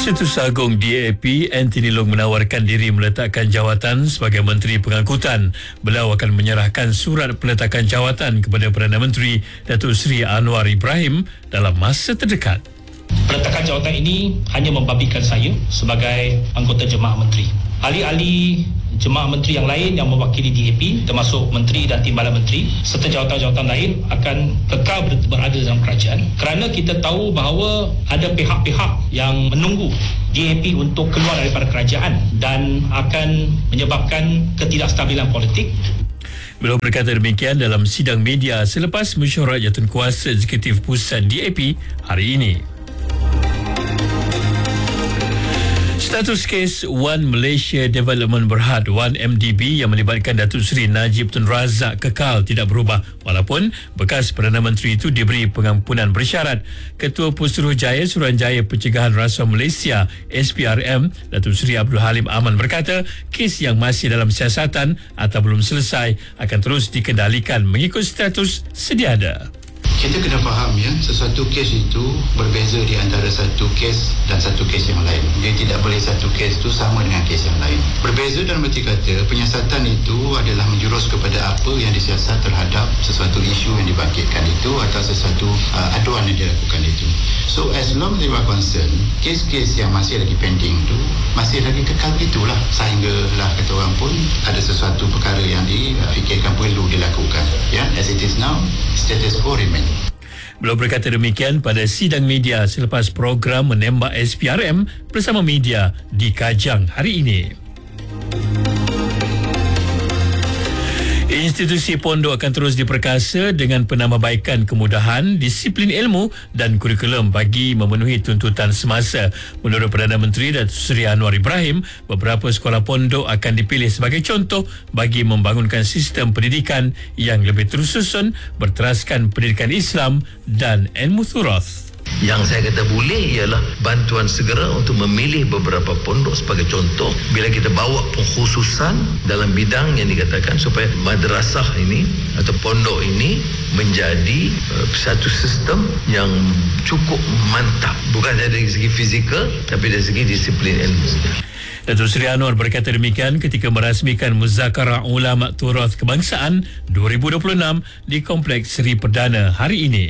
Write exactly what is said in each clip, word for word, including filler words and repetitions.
Pencetus Agung D A P Anthony Long menawarkan diri meletakkan jawatan sebagai Menteri Pengangkutan. Beliau akan menyerahkan surat peletakan jawatan kepada Perdana Menteri Datuk Seri Anwar Ibrahim dalam masa terdekat. Peletakan jawatan ini hanya membabitkan saya sebagai anggota Jemaah Menteri. Ahli-ahli Jemaah Menteri yang lain yang mewakili D A P termasuk Menteri dan Timbalan Menteri serta jawatan-jawatan lain akan kekal berada dalam kerajaan kerana kita tahu bahawa ada pihak-pihak yang menunggu D A P untuk keluar daripada kerajaan dan akan menyebabkan ketidakstabilan politik. Beliau berkata demikian dalam sidang media selepas mesyuarat jawatankuasa Eksekutif Pusat D A P hari ini. Status kes One Malaysia Development Berhad One M D B yang melibatkan Datuk Seri Najib Tun Razak kekal tidak berubah walaupun bekas Perdana Menteri itu diberi pengampunan bersyarat. Ketua Pusuruhjaya Suruhanjaya Pencegahan Rasuah Malaysia S P R M Datuk Seri Abdul Halim Aman berkata kes yang masih dalam siasatan atau belum selesai akan terus dikendalikan mengikut status sedia ada. Kita kena faham ya, sesuatu kes itu berbeza di antara satu kes dan satu kes yang lain. Dia tidak boleh satu kes itu sama dengan kes yang lain. Berbeza dalam arti kata, penyiasatan itu adalah menjurus kepada apa yang disiasat terhadap sesuatu isu yang dibangkitkan itu atau sesuatu uh, aduan yang dilakukan itu. So as long as they are concerned, kes-kes yang masih lagi pending itu masih lagi kekal itulah sehinggalah kata orang pun ada sesuatu perkara yang difikirkan perlu dilakukan. Ya, as it is now, status quo remain. Beliau berkata demikian pada sidang media selepas program menembak S P R M bersama media di Kajang hari ini. Institusi pondok akan terus diperkasa dengan penambahbaikan kemudahan, disiplin ilmu dan kurikulum bagi memenuhi tuntutan semasa. Menurut Perdana Menteri Datuk Seri Anwar Ibrahim, beberapa sekolah pondok akan dipilih sebagai contoh bagi membangunkan sistem pendidikan yang lebih tersusun berteraskan pendidikan Islam dan ilmu turath. Yang saya kata boleh ialah bantuan segera untuk memilih beberapa pondok sebagai contoh bila kita bawa pengkhususan dalam bidang yang dikatakan supaya madrasah ini atau pondok ini menjadi uh, satu sistem yang cukup mantap, bukan dari segi fizikal tapi dari segi disiplin ilmu. Datuk Seri Anwar berkata demikian ketika merasmikan Muzakarah Ulama Turath Kebangsaan dua ribu dua puluh enam di Kompleks Seri Perdana hari ini.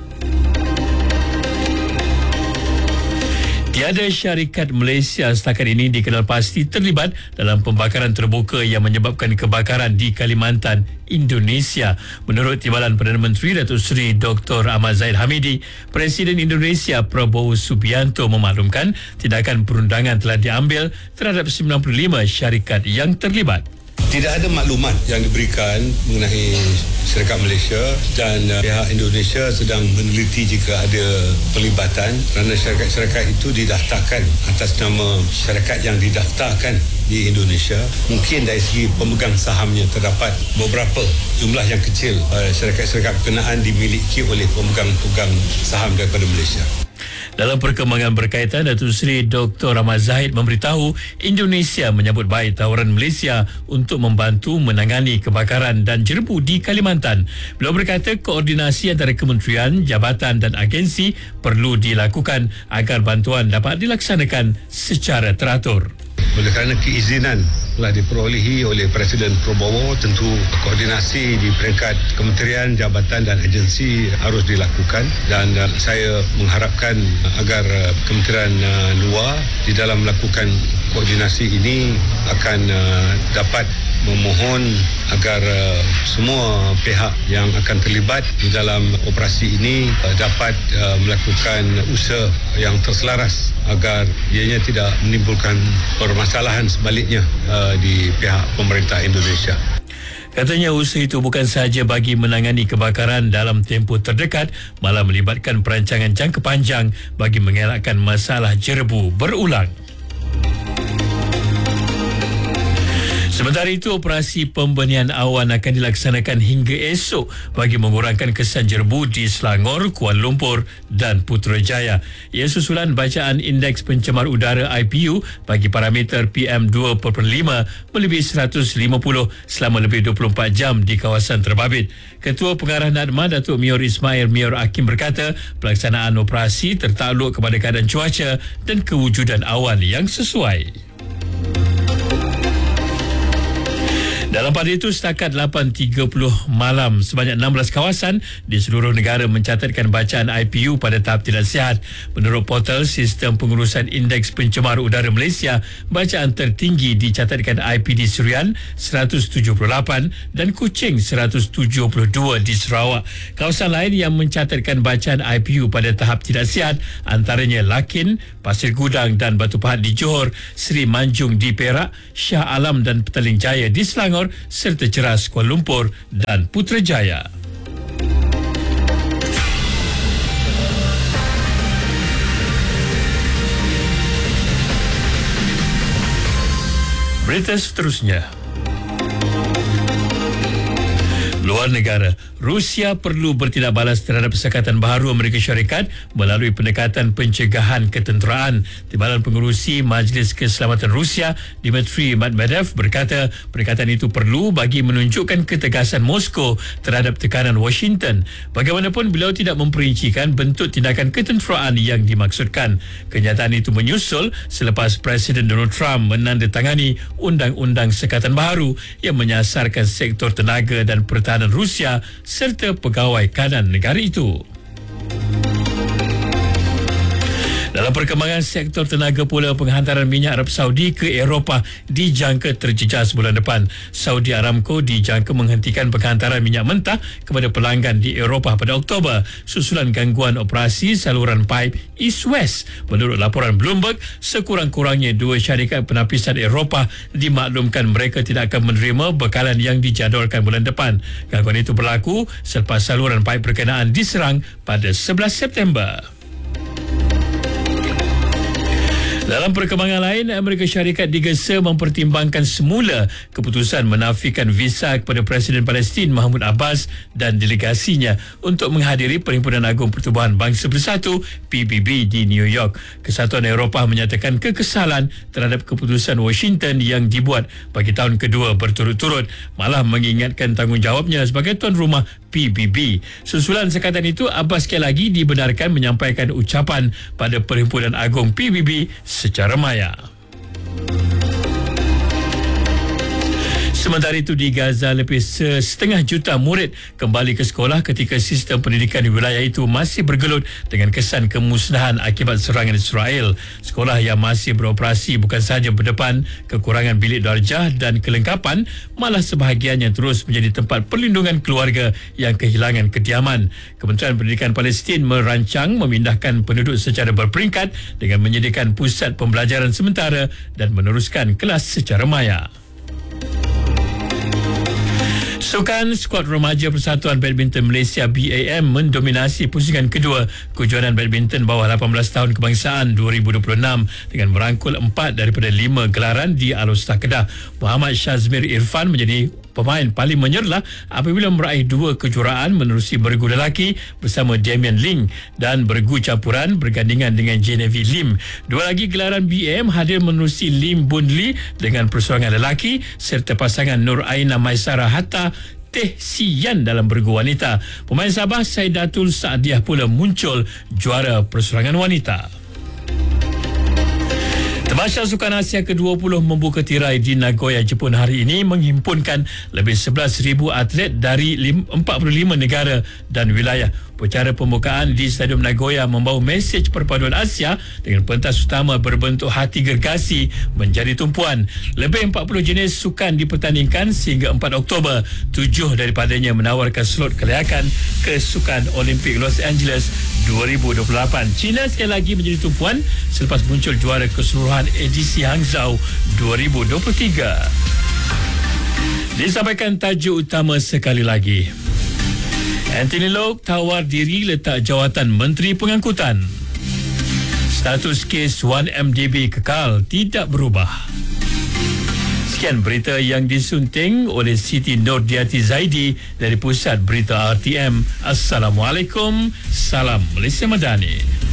Tiada syarikat Malaysia setakat ini dikenal pasti terlibat dalam pembakaran terbuka yang menyebabkan kebakaran di Kalimantan, Indonesia. Menurut Timbalan Perdana Menteri Datuk Seri Doktor Ahmad Zahid Hamidi, Presiden Indonesia Prabowo Subianto memaklumkan tindakan perundangan telah diambil terhadap sembilan puluh lima syarikat yang terlibat. Tidak ada maklumat yang diberikan mengenai syarikat Malaysia dan uh, pihak Indonesia sedang meneliti jika ada pelibatan kerana syarikat-syarikat itu didaftarkan atas nama syarikat yang didaftarkan di Indonesia. Mungkin dari segi pemegang sahamnya terdapat beberapa jumlah yang kecil uh, syarikat-syarikat berkenaan dimiliki oleh pemegang-pemegang saham daripada Malaysia. Dalam perkembangan berkaitan, Datuk Seri Doktor Ahmad Zahid memberitahu Indonesia menyambut baik tawaran Malaysia untuk membantu menangani kebakaran dan jerebu di Kalimantan. Beliau berkata koordinasi antara kementerian, jabatan dan agensi perlu dilakukan agar bantuan dapat dilaksanakan secara teratur. Oleh kerana keizinan telah diperolehi oleh Presiden Prabowo, tentu koordinasi di peringkat kementerian, jabatan dan agensi harus dilakukan dan uh, saya mengharapkan agar uh, kementerian uh, luar di dalam melakukan koordinasi ini akan uh, dapat memohon agar uh, semua pihak yang akan terlibat di dalam operasi ini uh, dapat uh, melakukan usaha yang terselaras agar ianya tidak menimbulkan permasalahan sebaliknya uh, di pihak pemerintah Indonesia. Katanya usaha itu bukan sahaja bagi menangani kebakaran dalam tempoh terdekat, malah melibatkan perancangan jangka panjang bagi mengelakkan masalah jerebu berulang. Sementara itu, operasi pembenihan awan akan dilaksanakan hingga esok bagi mengurangkan kesan jerbu di Selangor, Kuala Lumpur dan Putrajaya. Ia susulan bacaan indeks pencemar udara I P U bagi parameter P M dua perpuluhan lima melebihi seratus lima puluh selama lebih dua puluh empat jam di kawasan terbabit. Ketua Pengarah NADMA, Datuk Mior Ismail Mior Hakim berkata, pelaksanaan operasi tertakluk kepada keadaan cuaca dan kewujudan awan yang sesuai. Dalam pada itu, setakat lapan tiga puluh malam, sebanyak enam belas kawasan di seluruh negara mencatatkan bacaan I P U pada tahap tidak sihat. Menurut portal Sistem Pengurusan Indeks Pencemar Udara Malaysia, bacaan tertinggi dicatatkan I P di Serian seratus tujuh puluh lapan dan Kuching seratus tujuh puluh dua di Sarawak. Kawasan lain yang mencatatkan bacaan I P U pada tahap tidak sihat antaranya Lakin, Pasir Gudang dan Batu Pahat di Johor, Seri Manjung di Perak, Shah Alam dan Petaling Jaya di Selangor serta Ceras, Kuala Lumpur dan Putrajaya. Berita seterusnya. Luar negara, Rusia perlu bertindak balas terhadap Kesakatan Baharu Amerika Syarikat melalui pendekatan pencegahan ketenteraan. Timbalan Pengerusi Majlis Keselamatan Rusia, Dmitry Medvedev berkata pendekatan itu perlu bagi menunjukkan ketegasan Moskow terhadap tekanan Washington. Bagaimanapun, beliau tidak memperincikan bentuk tindakan ketenteraan yang dimaksudkan. Kenyataan itu menyusul selepas Presiden Donald Trump menandatangani Undang-Undang Sekatan Baharu yang menyasarkan sektor tenaga dan pertahanan Rusia serta pegawai kanan negara itu. Dalam perkembangan sektor tenaga pula, penghantaran minyak Arab Saudi ke Eropah dijangka terjejas bulan depan. Saudi Aramco dijangka menghentikan penghantaran minyak mentah kepada pelanggan di Eropah pada Oktober susulan gangguan operasi saluran paip East-West. Menurut laporan Bloomberg, sekurang-kurangnya dua syarikat penapisan Eropah dimaklumkan mereka tidak akan menerima bekalan yang dijadualkan bulan depan. Gangguan itu berlaku selepas saluran paip berkenaan diserang pada sebelas September. Dalam perkembangan lain, Amerika Syarikat digesa mempertimbangkan semula keputusan menafikan visa kepada Presiden Palestin Mahmud Abbas dan delegasinya untuk menghadiri Perhimpunan Agung Pertubuhan Bangsa Bersatu P B B di New York. Kesatuan Eropah menyatakan kekesalan terhadap keputusan Washington yang dibuat bagi tahun kedua berturut-turut, malah mengingatkan tanggungjawabnya sebagai tuan rumah P B B. Susulan sekatan itu, Abbas sekali lagi dibenarkan menyampaikan ucapan pada Perhimpunan Agung P B B secara maya. Sementara itu, di Gaza, lebih setengah juta murid kembali ke sekolah ketika sistem pendidikan di wilayah itu masih bergelut dengan kesan kemusnahan akibat serangan Israel. Sekolah yang masih beroperasi bukan sahaja berdepan kekurangan bilik darjah dan kelengkapan, malah sebahagiannya terus menjadi tempat perlindungan keluarga yang kehilangan kediaman. Kementerian Pendidikan Palestin merancang memindahkan penduduk secara berperingkat dengan menyediakan pusat pembelajaran sementara dan meneruskan kelas secara maya. Sukan skuad remaja Persatuan Badminton Malaysia B A M mendominasi pusingan kedua kejuaraan badminton bawah lapan belas tahun kebangsaan dua ribu dua puluh enam dengan merangkul empat daripada lima gelaran di Alor-Star Kedah. Muhammad Shazmir Irfan menjadi pemain paling menyerlah apabila meraih dua kejuaraan menerusi bergu lelaki bersama Damian Ling dan bergu campuran bergandingan dengan Genevieve Lim. Dua lagi gelaran B A M hadir menerusi Lim Bun Lee dengan persoalangan lelaki serta pasangan Nur Aina Maisara Hatta Teh Sian dalam bergu wanita. Pemain Sabah Saidatul Saadiah pula muncul juara persoalangan wanita. Temasya Sukan Asia ke dua puluh membuka tirai di Nagoya, Jepun hari ini menghimpunkan lebih sebelas ribu atlet dari empat puluh lima negara dan wilayah. Upacara pembukaan di Stadium Nagoya membawa mesej perpaduan Asia dengan pentas utama berbentuk hati gergasi menjadi tumpuan. Lebih empat puluh jenis sukan dipertandingkan sehingga empat Oktober. Tujuh daripadanya menawarkan slot kelayakan ke Sukan Olimpik Los Angeles dua ribu dua puluh lapan. China sekali lagi menjadi tumpuan selepas muncul juara keseluruhan edisi Hangzhou dua ribu dua puluh tiga. Disampaikan tajuk utama sekali lagi. Anthony Loke tawar diri letak jawatan Menteri Pengangkutan. Status kes satu M D B kekal tidak berubah. Sekian berita yang disunting oleh Siti Nordiati Zaidi dari Pusat Berita R T M. Assalamualaikum. Salam Malaysia Madani.